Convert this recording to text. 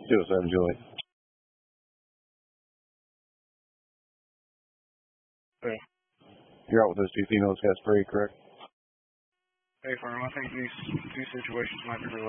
207 Julie. Hey. You're out with those two females, got sprayed, correct? Hey, Farm, I think these two situations might be related.